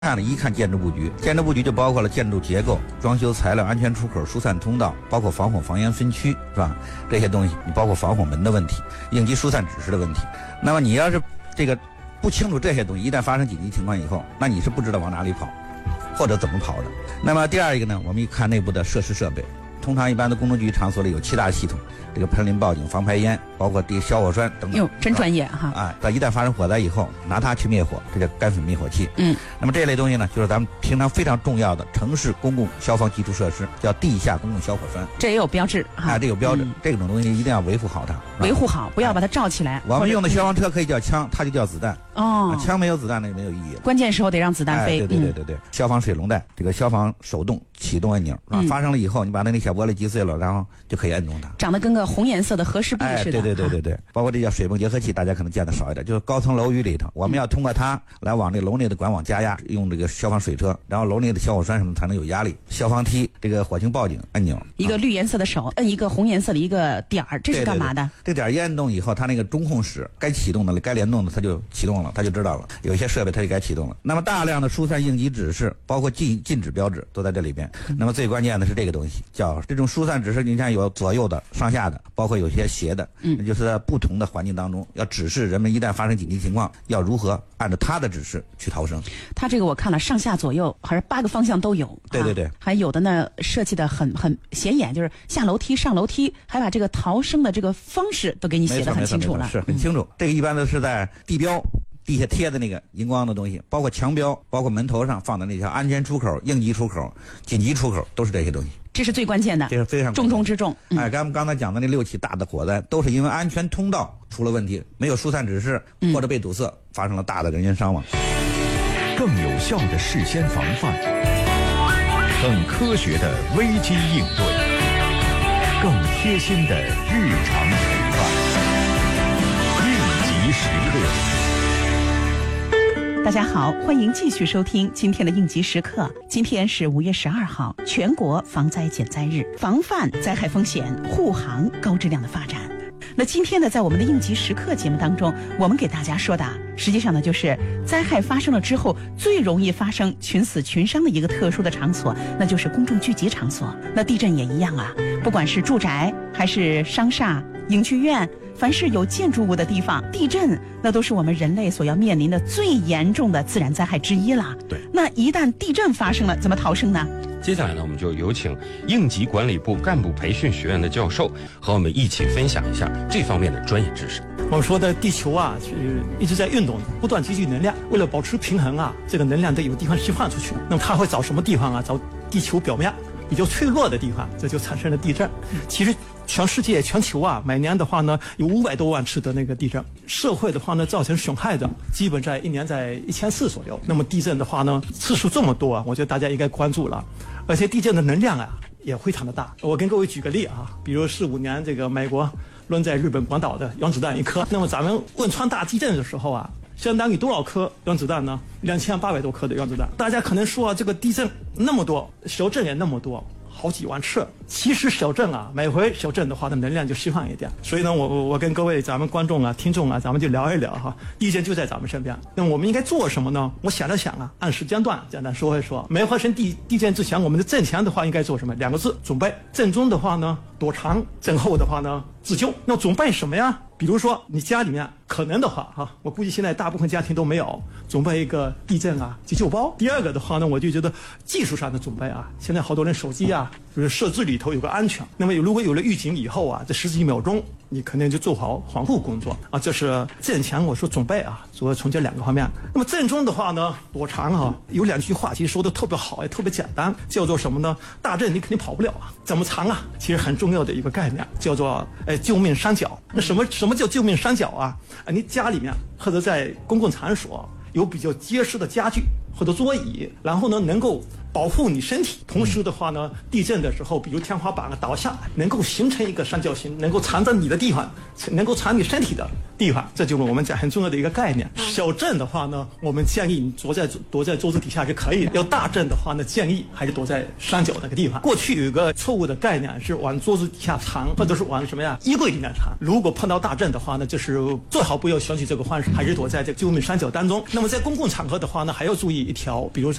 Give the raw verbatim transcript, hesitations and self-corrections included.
看了一看建筑布局，建筑布局就包括了建筑结构、装修材料、安全出口、疏散通道，包括防火防烟分区，是吧？这些东西，你包括防火门的问题、应急疏散指示的问题。那么你要是这个不清楚这些东西，一旦发生紧急情况以后，那你是不知道往哪里跑，或者怎么跑的。那么第二一个呢，我们一看内部的设施设备，通常一般的工程局场所里有七大系统，这个喷淋报警、防排烟，包括这个消火栓等等。 哟，真专业哈！ 啊，它一旦发生火灾以后，拿它去灭火，这叫干粉灭火器。 嗯， 那么这类东西呢，就是咱们平常非常重要的城市公共消防基础设施，叫地下公共消火栓。 这也有标志哈， 啊，这有标志， 嗯、 这种东西一定要维护好它， 维护好，不要把它罩起来。 哎、我们用的消防车可以叫枪，它就叫子弹。 哦， 枪没有子弹那就没有意义了。 关键时候得让子弹飞。 哎、对对对对对、嗯，消防水龙带，这个消防手动启动按钮，是吧、嗯？发生了以后，你把那个小玻璃击碎了，然后就可以摁动它。 长得跟个红颜色的和氏璧似的。 哎，对对对对对，包括这叫水泵结合器，大家可能见的少一点，就是高层楼宇里头，我们要通过它来往这楼内的管网加压，用这个消防水车，然后楼内的消火栓什么才能有压力。消防梯，这个火情报警按钮， 一个绿颜色的手摁一个红颜色的一个点儿，这是干嘛的？ 对对对，这点一按动以后，它那个中控室该启动的、该联动的，它就启动了，它就知道了。有一些设备它就该启动了。那么大量的疏散应急指示，包括禁禁止标志都在这里边。嗯、那么最关键的是这个东西，叫这种疏散指示。你看有左右的、上下的，包括有些斜的，嗯，就是在不同的环境当中，要指示人们一旦发生紧急情况，要如何按照他的指示去逃生。 他这个我看了，上下左右还是八个方向都有。 对对对， 啊、还有的呢设计的很很显眼，就是下楼梯、上楼梯，还把这个逃生的这个方式都给你写得很清楚了， 是很清楚。嗯、这个一般都是在地标。地下贴的那个荧光的东西，包括墙标，包括门头上放的那条安全出口、应急出口、紧急出口，都是这些东西。 这是最关键的， 这是非常重中之重。 嗯、哎，咱们刚才讲的那六起大的火灾，都是因为安全通道出了问题，没有疏散指示，或者被堵塞，嗯、发生了大的人员伤亡。 更有效的事先防范，更科学的危机应对，更贴心的日常陪伴。应急时刻。 大家好，欢迎继续收听今天的应急时刻。今天是五月十二号，全国防灾减灾日，防范灾害风险，护航高质量的发展。那今天呢，在我们的应急时刻节目当中，我们给大家说的，实际上呢，就是灾害发生了之后，最容易发生群死群伤的一个特殊的场所，那就是公众聚集场所。那地震也一样啊，不管是住宅还是商厦、影剧院，凡是有建筑物的地方，地震那都是我们人类所要面临的最严重的自然灾害之一了。 对， 那一旦地震发生了，怎么逃生呢？ 接下来呢，我们就有请应急管理部干部培训学院的教授和我们一起分享一下这方面的专业知识。 我们说的地球啊，是一直在运动的，不断积聚能量。为了保持平衡啊，这个能量得有地方释放出去。那么它会找什么地方啊？找地球表面比较脆弱的地方，这就产生了地震。其实全世界、全球啊，每年的话呢，有五百多万次的那个地震。社会的话呢，造成损害的，基本在一年在一千四左右。那么地震的话呢，次数这么多啊，我觉得大家应该关注了。而且地震的能量啊，也非常的大。我跟各位举个例啊，比如四五年这个美国扔在日本广岛的原子弹一颗，那么咱们汶川大地震的时候啊，相当于多少颗原子弹呢？两千八百多颗的原子弹。大家可能说啊，这个地震那么多，小震也那么多。好几万次，其实小震啊，每回小震的话，它能量就释放一点。所以呢，我我我跟各位咱们观众啊、听众啊，咱们就聊一聊哈，地震就在咱们身边。那么我们应该做什么呢？我想了想啊，按时间段简单说一说。没发生地地震之前，我们的震前的话应该做什么？两个字：准备。震中的话呢，躲藏；震后的话呢，自救。那准备什么呀？比如说你家里面可能的话哈，我估计现在大部分家庭都没有准备一个地震啊急救包。第二个的话呢，我就觉得技术上的准备啊，现在好多人手机啊，就是设置里头有个安全。那么如果有了预警以后啊，这十几秒钟你肯定就做好防护工作啊。这是震前我说准备啊，主要从这两个方面。那么震中的话呢，躲藏啊，有两句话其实说的特别好，也特别简单，叫做什么呢？大震你肯定跑不了啊，怎么藏啊？其实很重要的一个概念叫做哎救命三角。那什么什么？什么叫救命三角啊？啊，你家里面或者在公共场所有比较结实的家具或者桌椅，然后呢能够保护你身体，同时的话呢，地震的时候，比如天花板啊倒下，能够形成一个三角形，能够藏在你的地方，能够藏你身体的地方，这就是我们讲很重要的一个概念。小震的话呢，我们建议你躲在躲在桌子底下是可以的；要大震的话呢，建议还是躲在山脚那个地方。过去有一个错误的概念是往桌子底下藏，或者是往什么呀衣柜里面藏。如果碰到大震的话呢，就是最好不要选取这个方式，还是躲在这个救命山脚当中。那么在公共场合的话呢，还要注意一条，比如